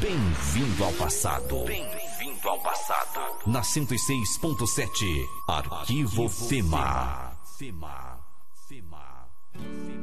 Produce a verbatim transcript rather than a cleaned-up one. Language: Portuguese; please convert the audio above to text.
Bem-vindo ao passado. Bem-vindo ao passado. Na cento e seis ponto sete, Arquivo Fema.